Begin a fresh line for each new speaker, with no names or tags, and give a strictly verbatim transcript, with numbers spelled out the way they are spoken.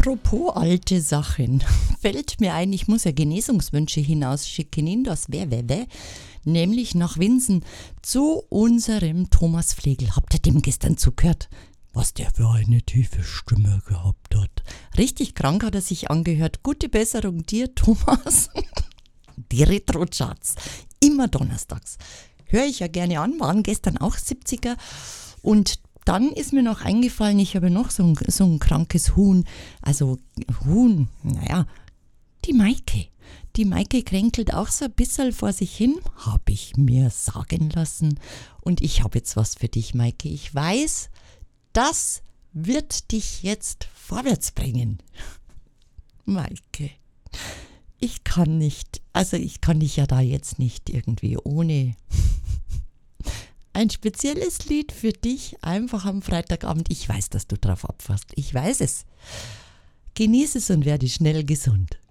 Apropos alte Sachen, fällt mir ein, ich muss ja Genesungswünsche hinausschicken in das Wer, wer, wer, nämlich nach Winsen zu unserem Thomas Flegel. Habt ihr dem gestern zugehört? Was der für eine tiefe Stimme gehabt hat. Richtig krank hat er sich angehört. Gute Besserung dir, Thomas. Die Retro-Charts, immer donnerstags. Höre ich ja gerne an, waren gestern auch siebziger. Und dann ist mir noch eingefallen, ich habe noch so ein, so ein krankes Huhn. Also Huhn, naja, die Maike. Die Maike kränkelt auch so ein bisschen vor sich hin, habe ich mir sagen lassen. Und ich habe jetzt was für dich, Maike. Ich weiß, das wird dich jetzt vorwärts bringen. Maike, ich kann nicht, also ich kann dich ja da jetzt nicht irgendwie ohne ein spezielles Lied für dich einfach am Freitagabend. Ich weiß, dass du drauf abfasst. Ich weiß es. Genieße es und werde schnell gesund.